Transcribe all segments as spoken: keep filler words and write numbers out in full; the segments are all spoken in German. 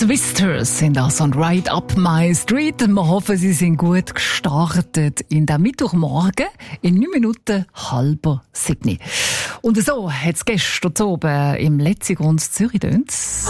Twisters sind das und Right Up My Street. Wir hoffen, Sie sind gut gestartet in den Mittwochmorgen. In neun Minuten halber sieben. Und so hat es gestern oben im Letzigrund Zürich tönt.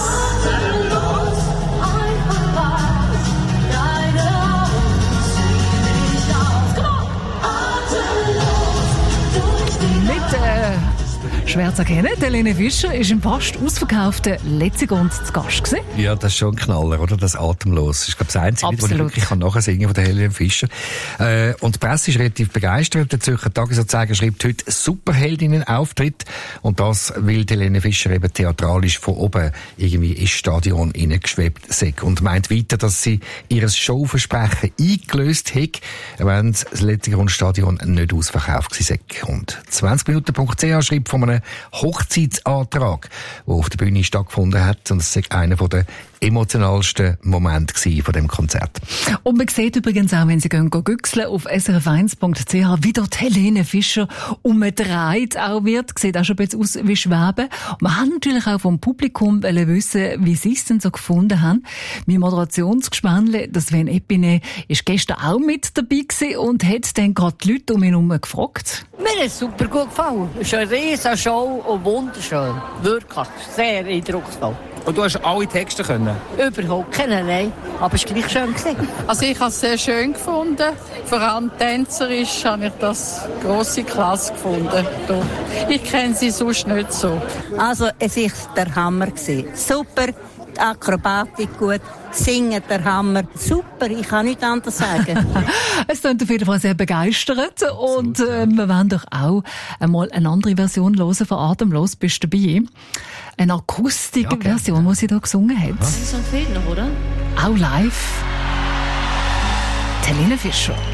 Schwer zu erkennen, Helene Fischer war im fast ausverkauften Letzigrund zu Gast gewesen. Ja, das ist schon ein Knaller, oder? Das Atemlos. Das ist, glaube ich, das einzige Lied, das ich wirklich nachsingen kann von der Helene Fischer. Äh, und die Presse ist relativ begeistert. Der Zürcher Tagesanzeiger schreibt heute Superheldinnen-Auftritt. Und das, weil Helene Fischer eben theatralisch von oben irgendwie ins Stadion hineingeschwebt ist. Und meint weiter, dass sie ihr Showversprechen eingelöst hat, wenn das Letzigrund-Stadion nicht ausverkauft war. Und zwanzig Minuten Punkt c h schreibt von einem Hochzeitsantrag, der auf der Bühne stattgefunden hat. Und das war einer der emotionalsten Momente von dem Konzert. Und man sieht übrigens auch, wenn Sie gehen, gehen güchseln auf s r f eins punkt c h, wie dort Helene Fischer umgedreht auch wird. Sieht auch schon ein bisschen aus wie Schweben. Und wir haben natürlich auch vom Publikum wissen, wie sie es denn so gefunden haben. Mein Moderationsgespänle, das Sven Epine, ist gestern auch mit dabei gewesen und hat dann gerade die Leute um ihn herum gefragt. Mir hat es super gut gefallen. Es ist eine riesen Show und wunderschön. Wirklich. Sehr eindrucksvoll. Und du hast alle Texte können? Überhaupt keine, nein. Aber es war gleich schön gewesen. Also ich habe es sehr schön gefunden. Vor allem tänzerisch habe ich das grosse Klasse gefunden. Ich kenne sie sonst nicht so. Also es war der Hammer gewesen. Super, die Akrobatik gut. Singen, der Hammer. Super, ich kann nichts anderes sagen. Es klingt auf jeden Fall sehr begeistert. Und äh, wir wollen doch auch einmal eine andere Version hören von Atemlos. Bist du dabei? Eine Akustikversion, ja, die sie da gesungen hat. Das ist ein Fehler, oder? Auch live. Helene Fischer.